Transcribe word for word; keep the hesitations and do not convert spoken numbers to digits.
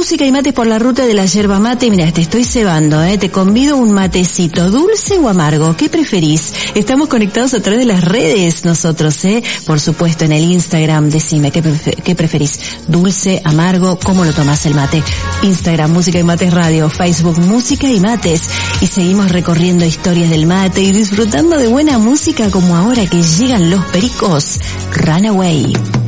música y mates por la ruta de la yerba mate. Mira, te estoy cebando, ¿eh? Te convido un matecito, dulce o amargo, ¿qué preferís? Estamos conectados a través de las redes nosotros, ¿eh? Por supuesto, en el Instagram, decime, ¿qué, prefer- qué preferís? Dulce, amargo, ¿cómo lo tomás el mate? Instagram, Música y Mates Radio, Facebook, Música y Mates. Y seguimos recorriendo historias del mate y disfrutando de buena música como ahora que llegan los Pericos. Runaway.